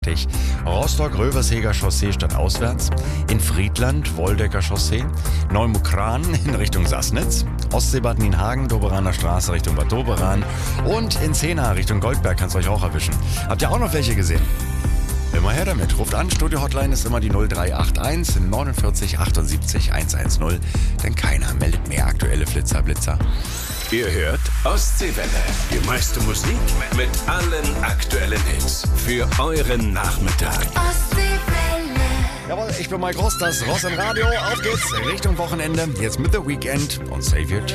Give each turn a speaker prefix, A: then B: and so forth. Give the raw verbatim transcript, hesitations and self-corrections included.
A: Rostock-Röversheger Chaussee statt auswärts, in Friedland Woldecker Chaussee, Neumukran in Richtung Sassnitz, Ostseebad Nienhagen, Doberaner Straße Richtung Bad Doberan und in Zehna Richtung Goldberg, kannst euch auch erwischen. Habt ihr auch noch welche gesehen? Immer her damit. Ruft an, Studio-Hotline ist immer die null drei acht eins neunundvierzig achtundsiebzig hundertzehn, denn keiner meldet mehr aktuelle Flitzer-Blitzer.
B: Ihr hört Ostseewelle, die meiste Musik mit allen aktuellen Hits für euren Nachmittag.
C: Ostseewelle.
A: Jawohl, ich bin Mike Ross, das Ross im Radio. Auf geht's Richtung Wochenende. Jetzt mit The Weekend und Save Your